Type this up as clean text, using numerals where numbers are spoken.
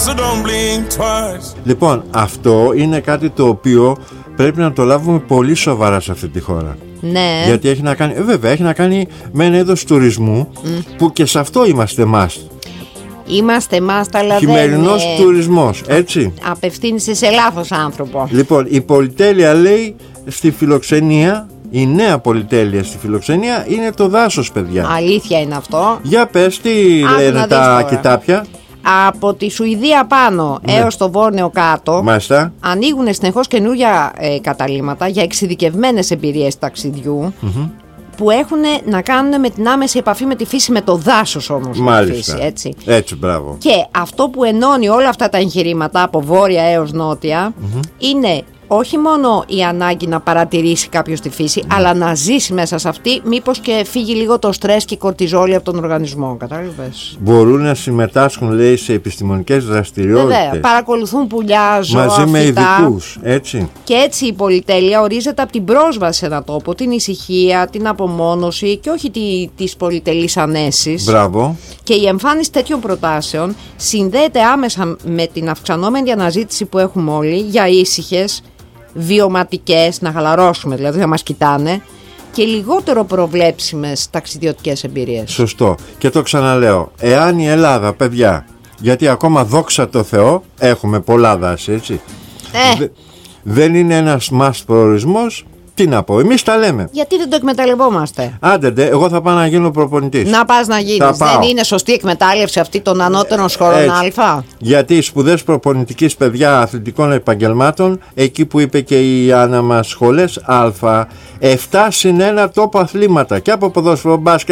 so don't blink twice. Λοιπόν, αυτό είναι κάτι το οποίο πρέπει να το λάβουμε πολύ σοβαρά σε αυτή τη χώρα. Ναι. Γιατί έχει να κάνει, βέβαια, έχει να κάνει με ένα είδος τουρισμού που και σε αυτό είμαστε μας. Είμαστε μας, αλλά χειμερινός τουρισμός, έτσι. Απευθύνεσαι σε λάθος άνθρωπο. Λοιπόν, η πολυτέλεια λέει στη φιλοξενία, η νέα πολυτέλεια στη φιλοξενία είναι το δάσος, παιδιά. Αλήθεια είναι αυτό. Για πες, τι λένε τα κοιτάπια. Από τη Σουηδία πάνω έως το Βόρειο κάτω. Μάλιστα. Ανοίγουν συνεχώς καινούργια καταλύματα για εξειδικευμένες εμπειρίες ταξιδιού, που έχουν να κάνουν με την άμεση επαφή με τη φύση, με το δάσος όμως. Μάλιστα. Φύση, έτσι. Έτσι, μπράβο. Και αυτό που ενώνει όλα αυτά τα εγχειρήματα από βόρεια έως νότια είναι όχι μόνο η ανάγκη να παρατηρήσει κάποιος τη φύση, αλλά να ζήσει μέσα σε αυτή, μήπως και φύγει λίγο το στρες και η κορτιζόλη από τον οργανισμό. Κατάλαβες. Μπορούν να συμμετάσχουν, λέει, σε επιστημονικές δραστηριότητες. Βέβαια, παρακολουθούν πουλιά, ζώα, μαζί με φυτά. ειδικούς, έτσι. Και έτσι η πολυτέλεια ορίζεται από την πρόσβαση σε ένα τόπο, την ησυχία, την απομόνωση και όχι τις πολυτελείς ανέσεις. Μπράβο. Και η εμφάνιση τέτοιων προτάσεων συνδέεται άμεσα με την αυξανόμενη αναζήτηση που έχουμε όλοι για ήσυχες, βιωματικές, να χαλαρώσουμε δηλαδή, να μας κοιτάνε, και λιγότερο προβλέψιμες ταξιδιωτικές εμπειρίες. Σωστό. Και το ξαναλέω, εάν η Ελλάδα, παιδιά, γιατί ακόμα δόξα τω Θεώ έχουμε πολλά δάση, έτσι, δεν είναι ένας μας προορισμός, τι να πω, εμείς τα λέμε. Γιατί δεν το εκμεταλλευόμαστε. Άντε, εγώ θα πάω να γίνω προπονητής. Να πας να γίνεις. Δεν είναι σωστή εκμετάλλευση αυτή των ανώτερων σχολών Α. Γιατί οι σπουδές προπονητικής, παιδιά, αθλητικών επαγγελμάτων, εκεί που είπε και η Άννα μας, σχολές Α, 7+1 τόπο αθλήματα και από ποδόσφαιρο, μπάσκετ,